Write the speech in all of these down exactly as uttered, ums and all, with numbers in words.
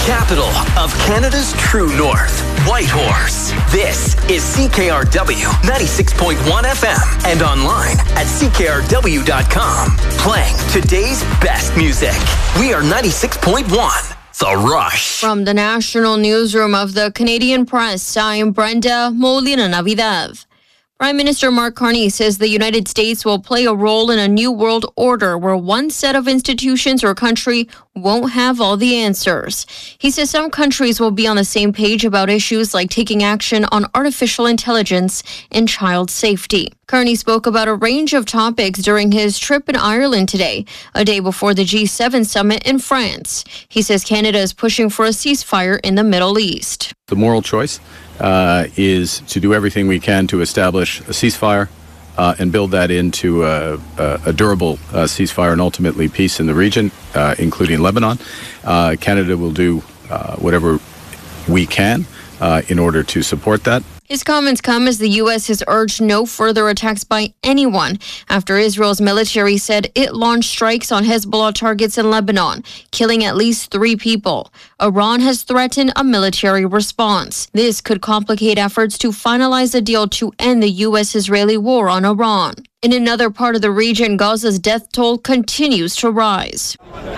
capital of Canada's true north, Whitehorse. This is C K R W ninety-six point one F M and online at C K R W dot com. Playing today's best music. We are ninety-six point one. The Rush. From the national newsroom of the Canadian Press, I'm Brenda Molina Navidad. Prime Minister Mark Carney says the United States will play a role in a new world order where one set of institutions or country won't have all the answers. He says some countries will be on the same page about issues like taking action on artificial intelligence and child safety. Carney spoke about a range of topics during his trip in Ireland today, a day before the G seven summit in France. He says Canada is pushing for a ceasefire in the Middle East. The moral choice uh, is to do everything we can to establish a ceasefire uh, and build that into a, a, a durable uh, ceasefire and ultimately peace in the region, uh, including Lebanon. Uh, Canada will do uh, whatever we can uh, in order to support that. His comments come as the U S has urged no further attacks by anyone after Israel's military said it launched strikes on Hezbollah targets in Lebanon, killing at least three people. Iran has threatened a military response. This could complicate efforts to finalize a deal to end the U S-Israeli war on Iran. In another part of the region, Gaza's death toll continues to rise.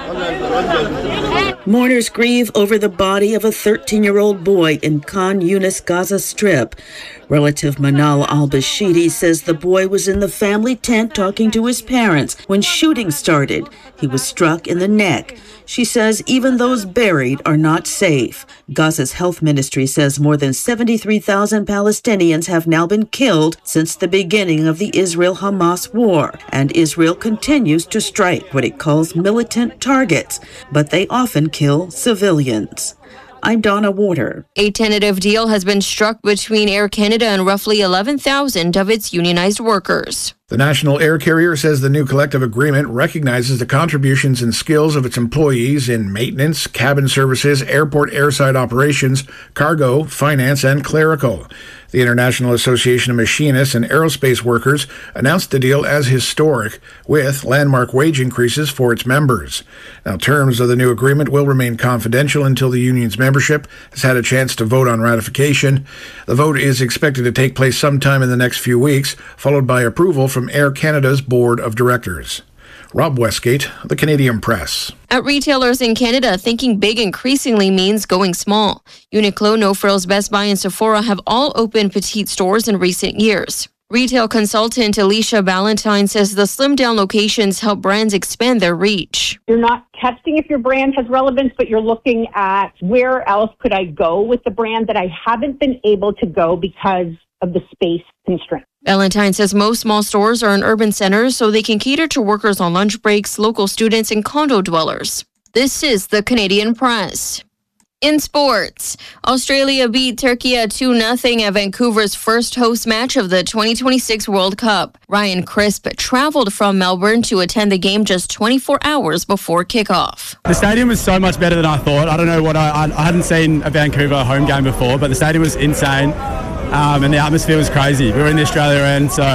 Mourners grieve over the body of a thirteen-year-old boy in Khan Yunis, Gaza Strip. Relative Manal al-Bashidi says the boy was in the family tent talking to his parents when shooting started. He was struck in the neck. She says even those buried are not safe. Gaza's health ministry says more than seventy-three thousand Palestinians have now been killed since the beginning of the Israel-Hamas war, and Israel continues to strike what it calls militant targets, but they often kill civilians. I'm Donna Warder. A tentative deal has been struck between Air Canada and roughly eleven thousand of its unionized workers. The national air carrier says the new collective agreement recognizes the contributions and skills of its employees in maintenance, cabin services, airport airside operations, cargo, finance, and clerical. The International Association of Machinists and Aerospace Workers announced the deal as historic, with landmark wage increases for its members. Now, terms of the new agreement will remain confidential until the union's membership has had a chance to vote on ratification. The vote is expected to take place sometime in the next few weeks, followed by approval from Air Canada's Board of Directors. Rob Westgate, The Canadian Press. At retailers in Canada, thinking big increasingly means going small. Uniqlo, No Frills, Best Buy, and Sephora have all opened petite stores in recent years. Retail consultant Alicia Ballantyne says the slimmed-down locations help brands expand their reach. You're not testing if your brand has relevance, but you're looking at where else could I go with the brand that I haven't been able to go because of the space constraints. Ballantyne says most small stores are in urban centers, so they can cater to workers on lunch breaks, local students, and condo dwellers. This is the Canadian Press. In sports, Australia beat Turkey two nothing at Vancouver's first host match of the twenty twenty-six World Cup. Ryan Crisp traveled from Melbourne to attend the game just twenty-four hours before kickoff. The stadium was so much better than I thought. I don't know what I, I, I hadn't seen a Vancouver home game before, but the stadium was insane. Um, and the atmosphere was crazy. We were in the Australia end, so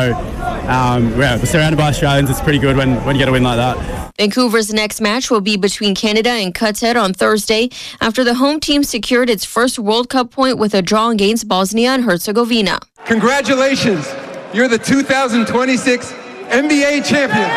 um, yeah, we're surrounded by Australians. It's pretty good when, when you get a win like that. Vancouver's next match will be between Canada and Qatar on Thursday after the home team secured its first World Cup point with a draw against Bosnia and Herzegovina. Congratulations! You're the two thousand twenty-six N B A champion.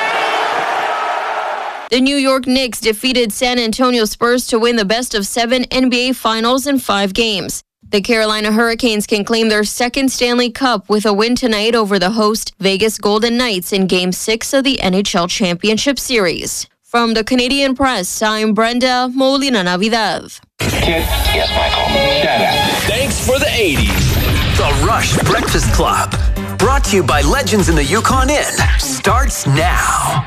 The New York Knicks defeated San Antonio Spurs to win the best of seven N B A finals in five games. The Carolina Hurricanes can claim their second Stanley Cup with a win tonight over the host Vegas Golden Knights in Game six of the N H L Championship Series. From the Canadian Press, I'm Brenda Molina Navidad. Kid, yes, Michael. Dada. Thanks for the eighties. The Rush Breakfast Club. Brought to you by Legends in the Yukon Inn. Starts now.